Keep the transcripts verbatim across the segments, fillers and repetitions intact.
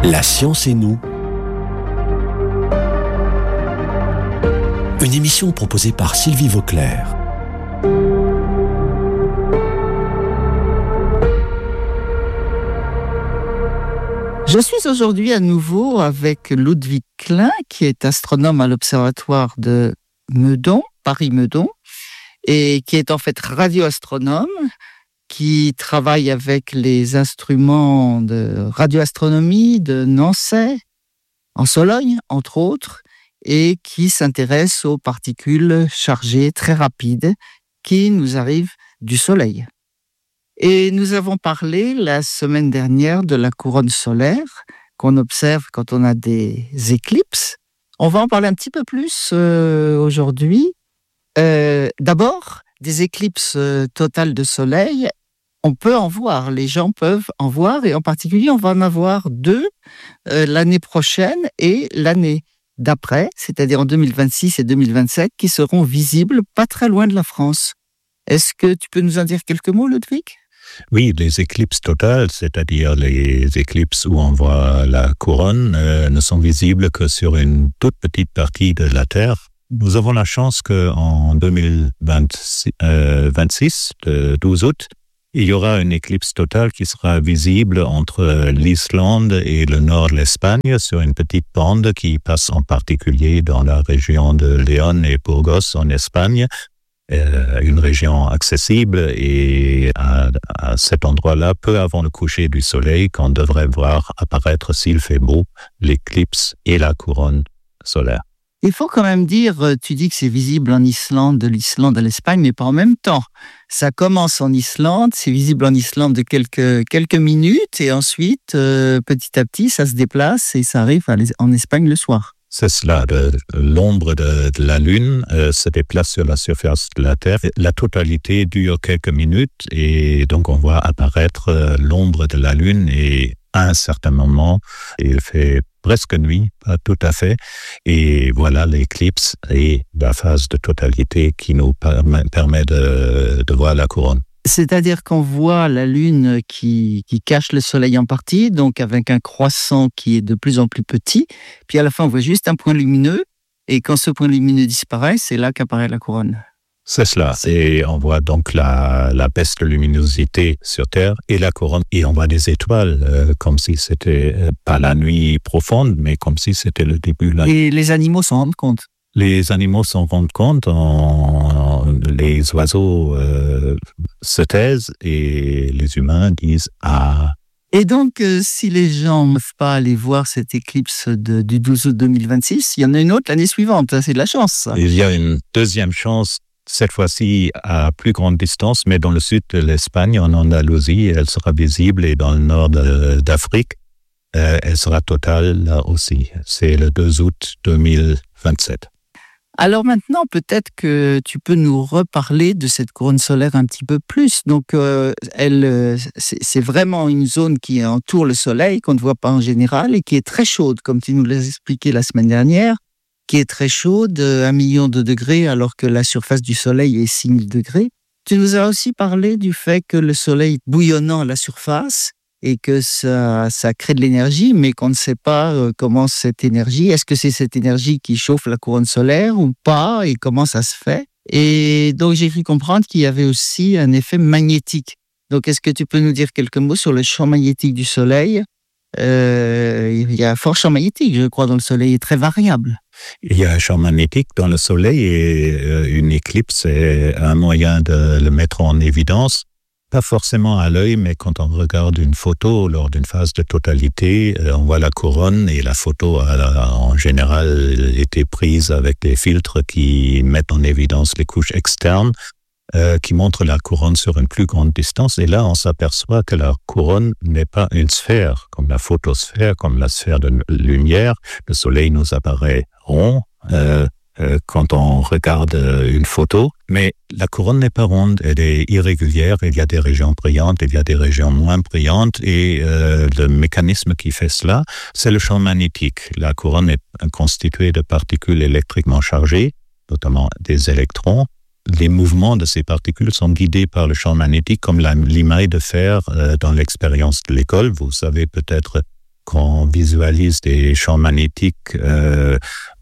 La science et nous. Une émission proposée par Sylvie Vauclair. Je suis aujourd'hui à nouveau avec Ludwig Klein, qui est astronome à l'Observatoire de Meudon, Paris-Meudon, et qui est en fait radioastronome, qui travaille avec les instruments de radioastronomie de Nancy, en Sologne, entre autres, et qui s'intéresse aux particules chargées très rapides qui nous arrivent du Soleil. Et nous avons parlé la semaine dernière de la couronne solaire qu'on observe quand on a des éclipses. On va en parler un petit peu plus euh, aujourd'hui. Euh, d'abord, des éclipses euh, totales de soleil, on peut en voir, les gens peuvent en voir, et en particulier, on va en avoir deux euh, l'année prochaine et l'année d'après, c'est-à-dire en deux mille vingt-six et deux mille vingt-sept, qui seront visibles pas très loin de la France. Est-ce que tu peux nous en dire quelques mots, Ludwig ? Oui, les éclicipes totales, c'est-à-dire les éclipses où on voit la couronne, euh, ne sont visibles que sur une toute petite partie de la Terre. Nous avons la chance qu'en deux mille vingt-six, euh, vingt-six, le douze août, il y aura une éclipse totale qui sera visible entre l'Islande et le nord de l'Espagne sur une petite bande qui passe en particulier dans la région de Léon et Burgos en Espagne, euh, une région accessible, et à, à cet endroit-là, peu avant le coucher du soleil, qu'on devrait voir apparaître, s'il fait beau, l'éclipse et la couronne solaire. Il faut quand même dire, tu dis que c'est visible en Islande, de l'Islande à l'Espagne, mais pas en même temps. Ça commence en Islande, c'est visible en Islande de quelques, quelques minutes, et ensuite, euh, petit à petit, ça se déplace et ça arrive en Espagne le soir. C'est cela, de, l'ombre de, de la Lune euh, se déplace sur la surface de la Terre. La totalité dure quelques minutes, et donc on voit apparaître euh, l'ombre de la Lune, et à un certain moment, il fait presque nuit, pas tout à fait, et voilà l'éclipse et la phase de totalité qui nous permet, permet de, de voir la couronne. C'est-à-dire qu'on voit la Lune qui, qui cache le Soleil en partie, donc avec un croissant qui est de plus en plus petit, puis à la fin on voit juste un point lumineux, et quand ce point lumineux disparaît, c'est là qu'apparaît la couronne. C'est cela, et on voit donc la, la baisse de luminosité sur Terre et la couronne, et on voit des étoiles, euh, comme si c'était euh, pas la nuit profonde, mais comme si c'était le début de la nuit. Et les animaux s'en rendent compte ? Les animaux s'en rendent compte, en, en, les oiseaux euh, se taisent, et les humains disent « Ah ». Et donc, euh, si les gens ne peuvent pas aller voir cette éclipse de, du douze août deux mille vingt-six, il y en a une autre l'année suivante, c'est de la chance. Ça. Il y a une deuxième chance, cette fois-ci à plus grande distance, mais dans le sud de l'Espagne, en Andalousie, elle sera visible, et dans le nord de, d'Afrique, euh, elle sera totale là aussi. C'est le deux août deux mille vingt-sept. Alors maintenant, peut-être que tu peux nous reparler de cette couronne solaire un petit peu plus. Donc, euh, elle, c'est, c'est vraiment une zone qui entoure le Soleil, qu'on ne voit pas en général, et qui est très chaude, comme tu nous l'as expliqué la semaine dernière, qui est très chaude, un million de degrés, alors que la surface du Soleil est six mille degrés. Tu nous as aussi parlé du fait que le Soleil est bouillonnant à la surface, et que ça, ça crée de l'énergie, mais qu'on ne sait pas euh, comment cette énergie, est-ce que c'est cette énergie qui chauffe la couronne solaire ou pas, et comment ça se fait. Et donc j'ai cru comprendre qu'il y avait aussi un effet magnétique. Donc est-ce que tu peux nous dire quelques mots sur le champ magnétique du Soleil ? euh, Il y a un fort champ magnétique, je crois, dans le Soleil, est très variable. Il y a un champ magnétique dans le Soleil, et une éclipse est un moyen de le mettre en évidence. Pas forcément à l'œil, mais quand on regarde une photo lors d'une phase de totalité, on voit la couronne, et la photo a en général été prise avec des filtres qui mettent en évidence les couches externes, euh, qui montrent la couronne sur une plus grande distance. Et là, on s'aperçoit que la couronne n'est pas une sphère, comme la photosphère, comme la sphère de lumière. Le Soleil nous apparaît rond, euh, Euh, quand on regarde euh, une photo, mais la couronne n'est pas ronde, elle est irrégulière, il y a des régions brillantes, il y a des régions moins brillantes, et euh, le mécanisme qui fait cela, c'est le champ magnétique. La couronne est constituée de particules électriquement chargées, notamment des électrons. Les mouvements de ces particules sont guidés par le champ magnétique, comme la, l'émail de fer euh, dans l'expérience de l'école. Vous savez peut-être qu'on visualise des champs magnétiques euh,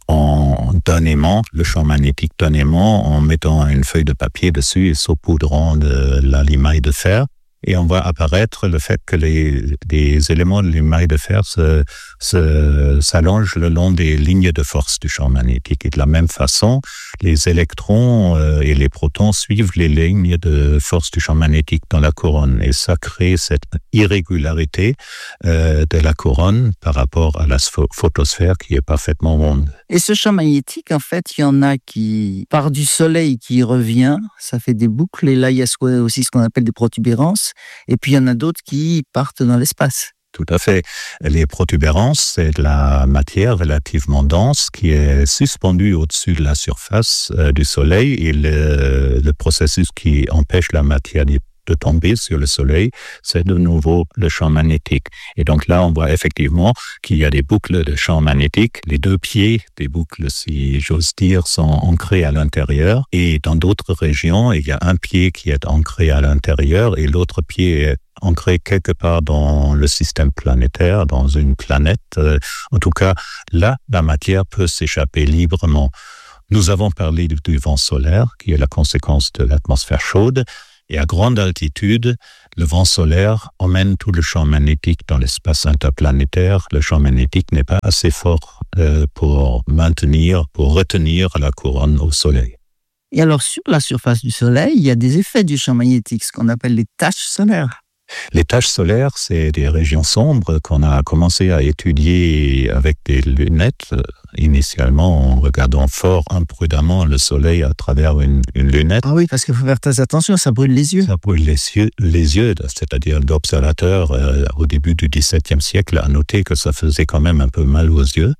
en d'un aimant, le champ magnétique d'un aimant, en mettant une feuille de papier dessus et saupoudrant de la limaille de fer. Et on voit apparaître le fait que les, les éléments de l'émail de fer se, se, s'allongent le long des lignes de force du champ magnétique. Et de la même façon, les électrons euh, et les protons suivent les lignes de force du champ magnétique dans la couronne. Et ça crée cette irrégularité euh, de la couronne par rapport à la photosphère qui est parfaitement ronde. Et ce champ magnétique, en fait, il y en a qui part du Soleil, qui revient, ça fait des boucles. Et là, il y a aussi ce qu'on appelle des protubérances. Et puis, il y en a d'autres qui partent dans l'espace. Tout à fait. Les protubérances, c'est de la matière relativement dense qui est suspendue au-dessus de la surface euh, du Soleil et le, le processus qui empêche la matière de tomber sur le Soleil, c'est de nouveau le champ magnétique. Et donc là, on voit effectivement qu'il y a des boucles de champ magnétique. Les deux pieds des boucles, si j'ose dire, sont ancrés à l'intérieur. Et dans d'autres régions, il y a un pied qui est ancré à l'intérieur et l'autre pied est ancré quelque part dans le système planétaire, dans une planète. En tout cas, là, la matière peut s'échapper librement. Nous avons parlé du vent solaire, qui est la conséquence de l'atmosphère chaude. Et à grande altitude, le vent solaire emmène tout le champ magnétique dans l'espace interplanétaire. Le champ magnétique n'est pas assez fort euh, pour maintenir, pour retenir la couronne au Soleil. Et alors, sur la surface du Soleil, il y a des effets du champ magnétique, ce qu'on appelle les taches solaires. Les taches solaires, c'est des régions sombres qu'on a commencé à étudier avec des lunettes, initialement en regardant fort imprudemment le Soleil à travers une, une lunette. Ah oui, parce qu'il faut faire très attention, ça brûle les yeux. Ça brûle les yeux, les yeux c'est-à-dire l'observateur euh, au début du dix-septième siècle a noté que ça faisait quand même un peu mal aux yeux.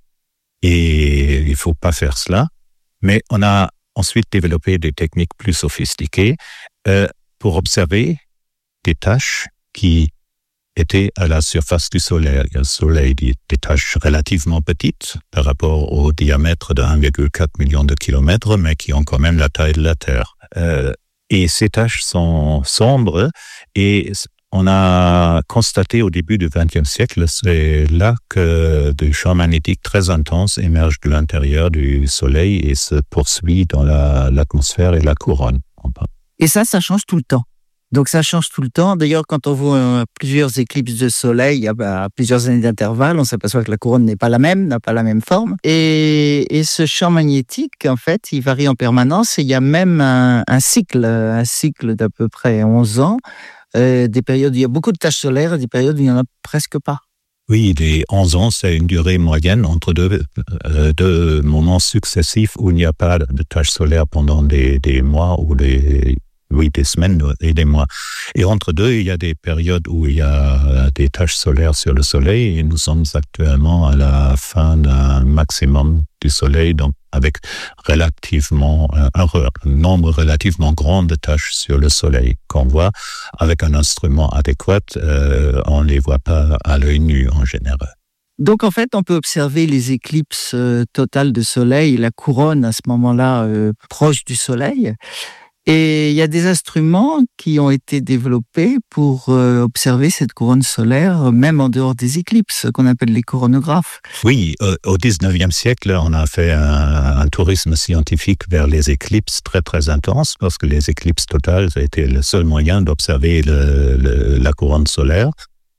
Et il faut pas faire cela. Mais on a ensuite développé des techniques plus sophistiquées euh, pour observer des taches qui étaient à la surface du Soleil. Le Soleil dit des taches relativement petites par rapport au diamètre de un virgule quatre million de kilomètres, mais qui ont quand même la taille de la Terre. Euh, et ces taches sont sombres et on a constaté au début du vingtième siècle, c'est là que des champs magnétiques très intenses émergent de l'intérieur du Soleil et se poursuivent dans la, l'atmosphère et la couronne. Et ça, ça change tout le temps. Donc ça change tout le temps. D'ailleurs, quand on voit euh, plusieurs éclipses de soleil à, à plusieurs années d'intervalle, on s'aperçoit que la couronne n'est pas la même, n'a pas la même forme. Et, et ce champ magnétique, en fait, il varie en permanence. Et il y a même un, un cycle, un cycle d'à peu près onze ans. Euh, des périodes où il y a beaucoup de taches solaires et des périodes où il n'y en a presque pas. Oui, les onze ans, c'est une durée moyenne entre deux, euh, deux moments successifs où il n'y a pas de taches solaires pendant des, des mois ou des... Oui, des semaines et des mois. Et entre deux, il y a des périodes où il y a des taches solaires sur le Soleil et nous sommes actuellement à la fin d'un maximum du Soleil, donc avec relativement un nombre relativement grand de taches sur le Soleil qu'on voit. Avec un instrument adéquat, euh, on ne les voit pas à l'œil nu en général. Donc, en fait, on peut observer les éclipses euh, totales de Soleil, la couronne à ce moment-là euh, proche du Soleil. Et il y a des instruments qui ont été développés pour euh, observer cette couronne solaire, même en dehors des éclipses, qu'on appelle les coronographes. Oui, euh, au dix-neuvième siècle, on a fait un, un tourisme scientifique vers les éclipses très très intense, parce que les éclipses totales étaient le seul moyen d'observer le, le, la couronne solaire.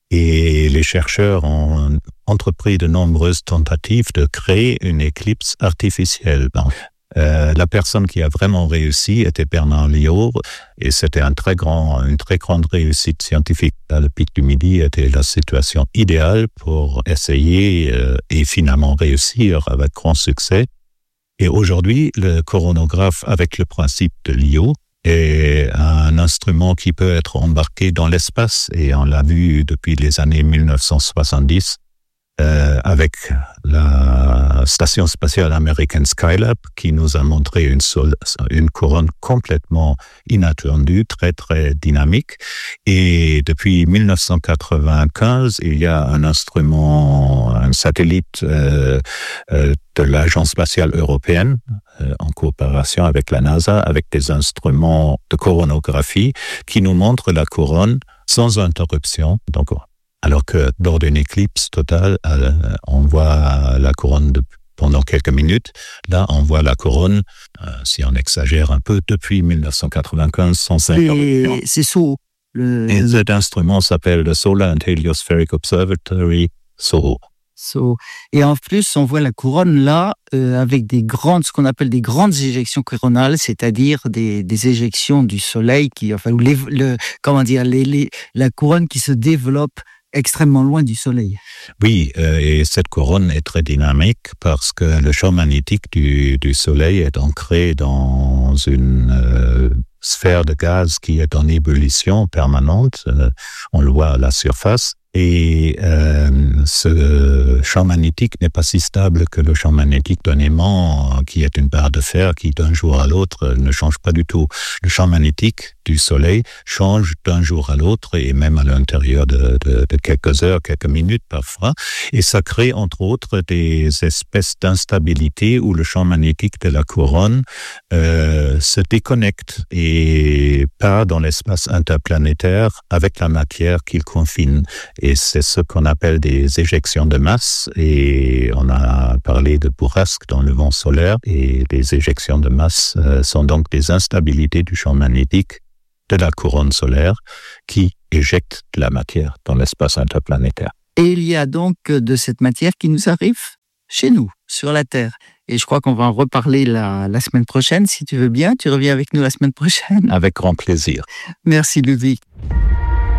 Et les chercheurs ont entrepris de nombreuses tentatives de créer une éclipse artificielle. Euh, la personne qui a vraiment réussi était Bernard Lyot et c'était un très grand, une très grande réussite scientifique. Là, le pic du Midi était la situation idéale pour essayer euh, et finalement réussir avec grand succès. Et aujourd'hui, le coronographe avec le principe de Lyot est un instrument qui peut être embarqué dans l'espace et on l'a vu depuis les années mille neuf cent soixante-dix. Euh, avec la station spatiale américaine Skylab qui nous a montré une, sol, une couronne complètement inattendue, très très dynamique. Et depuis mille neuf cent quatre-vingt-quinze, il y a un instrument, un satellite euh, euh, de l'Agence spatiale européenne euh, en coopération avec la NASA, avec des instruments de coronographie qui nous montrent la couronne sans interruption. Donc, Alors que lors d'une éclipse totale, euh, on voit la couronne de, pendant quelques minutes. Là, on voit la couronne, euh, si on exagère un peu, depuis dix-neuf cent quatre-vingt-quinze, cent cinquante. Et c'est S O. Le... Et cet instrument s'appelle le Solar and Heliospheric Observatory, S O. So, et en plus, on voit la couronne là euh, avec des grandes, ce qu'on appelle des grandes éjections coronales, c'est-à-dire des, des éjections du Soleil qui, enfin, les, le, comment dire, les, les, la couronne qui se développe extrêmement loin du Soleil. Oui, euh, et cette couronne est très dynamique parce que le champ magnétique du, du Soleil est ancré dans une euh, sphère de gaz qui est en ébullition permanente. Euh, on le voit à la surface. Et euh, ce champ magnétique n'est pas si stable que le champ magnétique d'un aimant, qui est une barre de fer qui, d'un jour à l'autre, ne change pas du tout. Le champ magnétique du Soleil change d'un jour à l'autre et même à l'intérieur de, de, de quelques heures, quelques minutes parfois. Et ça crée, entre autres, des espèces d'instabilité où le champ magnétique de la couronne euh, se déconnecte et part dans l'espace interplanétaire avec la matière qu'il confine. Et c'est ce qu'on appelle des éjections de masse. Et on a parlé de bourrasques dans le vent solaire. Et les éjections de masse euh, sont donc des instabilités du champ magnétique de la couronne solaire qui éjecte de la matière dans l'espace interplanétaire. Et il y a donc de cette matière qui nous arrive chez nous, sur la Terre. Et je crois qu'on va en reparler la, la semaine prochaine. Si tu veux bien, tu reviens avec nous la semaine prochaine. Avec grand plaisir. Merci, Ludwig.